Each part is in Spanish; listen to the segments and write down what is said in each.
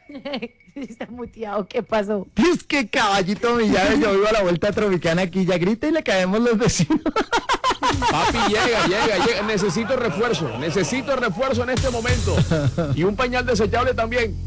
Está muteado, ¿qué pasó? Es que Caballito Millares, yo vivo a la vuelta tropicana aquí, ya grita y le caemos los vecinos. Papi, llega. Necesito refuerzo en este momento. Y un pañal desechable también.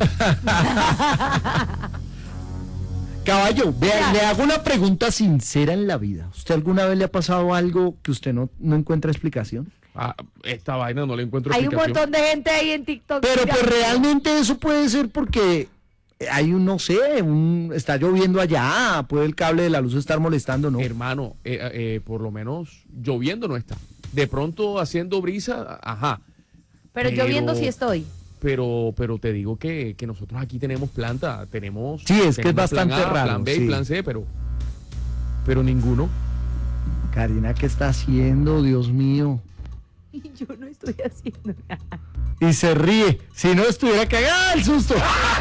Caballo, vea, le hago una pregunta sincera en la vida. ¿Usted alguna vez le ha pasado algo que usted no encuentra explicación? Esta vaina no le encuentro Hay un explicación. montón de gente ahí en TikTok. Pero mira, pues realmente eso puede ser porque hay un, no sé, está lloviendo allá, puede el cable de la luz estar molestando, ¿no? Hermano, por lo menos lloviendo no está. De pronto haciendo brisa, ajá. Pero yo viendo si estoy. Pero te digo que nosotros aquí tenemos planta, tenemos... Sí, es que es tenemos bastante plan A, raro, plan B sí. y plan C, pero ninguno. Karina, ¿qué está haciendo? Dios mío. Y yo no estoy haciendo nada. Y se ríe. Si no estuviera cagada el susto.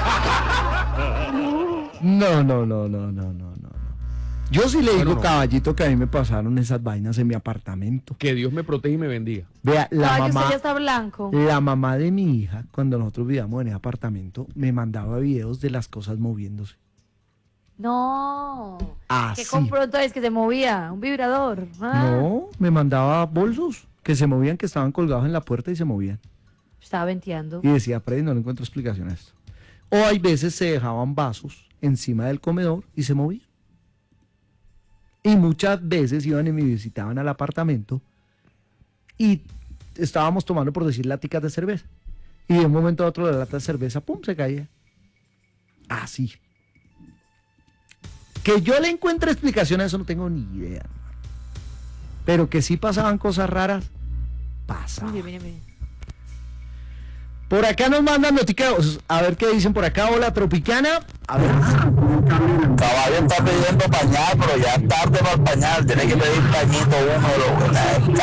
No. Yo sí le digo, no. Caballito, que a mí me pasaron esas vainas en mi apartamento. Que Dios me proteja y me bendiga. Vea, Caballo, usted ya está blanco. la mamá de mi hija, cuando nosotros vivíamos en ese apartamento, me mandaba videos de las cosas moviéndose. No. Así. ¿Qué compró entonces que se movía? ¿Un vibrador? Ah, No, me mandaba bolsos que se movían, que estaban colgados en la puerta y se movían. Estaba venteando. Y decía, Freddy, no le encuentro explicación a esto. O hay veces se dejaban vasos encima del comedor y se movían. Y muchas veces iban y me visitaban al apartamento y estábamos tomando, por decir, laticas de cerveza. Y de un momento a otro la lata de cerveza, ¡pum!, se caía. Así. Que yo le encuentre explicación a eso no tengo ni idea. Pero que sí pasaban cosas raras, pasaban. Mire. Por acá nos mandan noticados. A ver qué dicen por acá. Hola, Tropicana. A ver. Caballo está pidiendo pañal, pero ya es tarde para el pañal. Tiene que pedir pañito húmedo.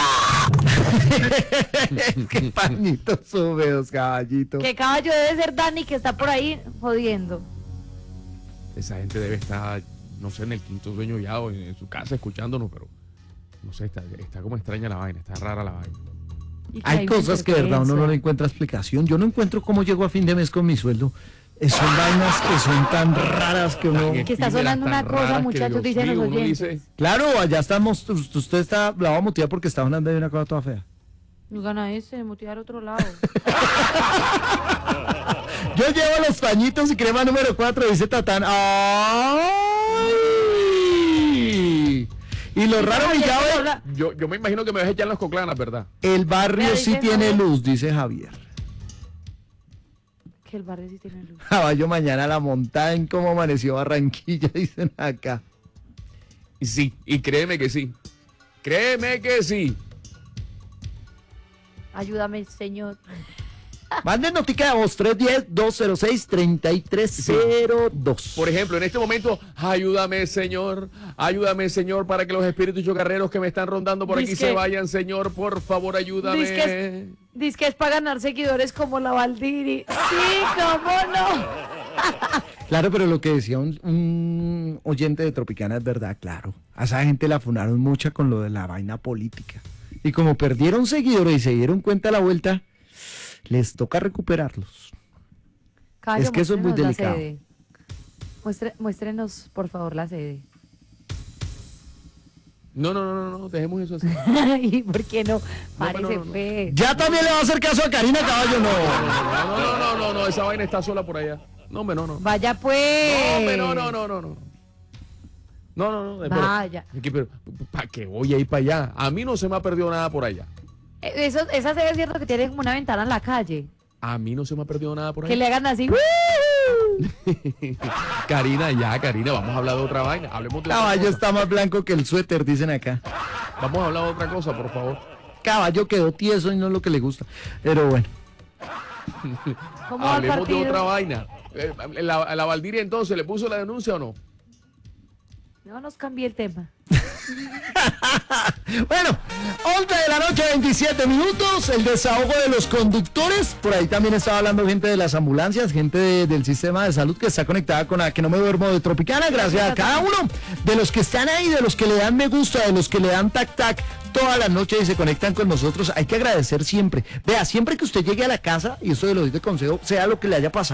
Qué pañitos húmedos, caballito. ¿Qué caballo debe ser Dani que está por ahí jodiendo? Esa gente debe estar, no sé, en el quinto sueño ya o en su casa escuchándonos, pero no sé, está como extraña la vaina, está rara la vaina. Y Hay una cosas que de verdad uno no interferencia. le encuentra explicación. Yo no encuentro cómo llego a fin de mes con mi sueldo. Son vainas que son tan raras que uno... Que está sonando una cosa, muchachos, dicen los oyentes. Claro, allá estamos. Usted está la va a mutear porque está hablando de una cosa toda fea. No gana ese, motivar otro lado. Yo llevo los pañitos y crema número 4, dice Tatán. ¡Ay! Y lo raro, mi llave, Yo me imagino que me vas a echar las coclanas, ¿verdad? el barrio Pero sí dicen, tiene ¿no? luz, dice Javier. Que el barrio sí tiene luz. Caballo mañana la montada en cómo amaneció Barranquilla, dicen acá. Y sí, y créeme que sí. Créeme que sí. Ayúdame, señor. Manden notica de voz 310-206-3302. Por ejemplo, en este momento, ayúdame, Señor, para que los espíritus chocarreros que me están rondando por aquí Dizque- se vayan, Señor, por favor, ayúdame. Dice que es para ganar seguidores como la Valdiri. Sí, cómo no. Claro, pero lo que decía un oyente de Tropicana es verdad, claro. A esa gente la funaron mucha con lo de la vaina política. Y como perdieron seguidores y se dieron cuenta a la vuelta, les toca recuperarlos. Caballo, Es que eso es muy muéstrenos la delicado. sede. Muéstrenos, por favor, la sede. No, dejemos eso así. ¿Y por qué no? Parece no. fe. Ya también le va a hacer caso a Karina Caballo, no. No, esa vaina está sola por allá. No, Vaya pues. No, Vaya. pero ¿para qué voy a ir para allá? A mí no se me ha perdido nada por allá. Esa sede es cierto que tiene como una ventana en la calle. A mí no se me ha perdido nada por Que allá. le hagan así. Karina, vamos a hablar de otra vaina. Hablemos de otra Caballo cosa. está más blanco que el suéter, dicen acá. Vamos a hablar de otra cosa, por favor. Caballo quedó tieso y no es lo que le gusta. Pero bueno. ¿Cómo va el Hablemos de partido? otra vaina. ¿La Valdiria entonces le puso la denuncia o no? No nos cambie el tema. Bueno, 11 de la noche, 27 minutos, el desahogo de los conductores. Por ahí también estaba hablando gente de las ambulancias, gente del sistema de salud que está conectada con la que no me duermo de Tropicana. Gracias a cada uno de los que están ahí, de los que le dan me gusta, de los que le dan tac tac toda la noche y se conectan con nosotros. Hay que agradecer siempre. Vea, siempre que usted llegue a la casa, y esto de lo dice consejo, sea lo que le haya pasado.